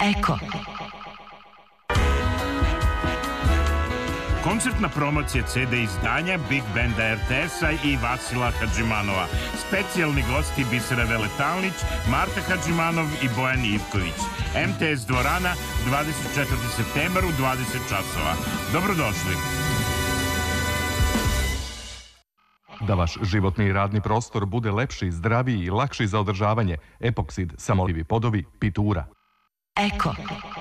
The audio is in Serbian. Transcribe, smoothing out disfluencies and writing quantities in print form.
Eko. Koncertna promocija CD izdanja Big Banda RTS-a i Vasila Hadžimanova. Specijalni gosti Bisera Veletalnić, Marta Hadžimanov i Bojan Ivković. MTS dvorana, 24. septembar u 20 časova. Dobrodošli. Da vaš životni i radni prostor bude lepši, zdraviji i lakši za održavanje, Epoksid, samolivi podovi, Pitura. Eko.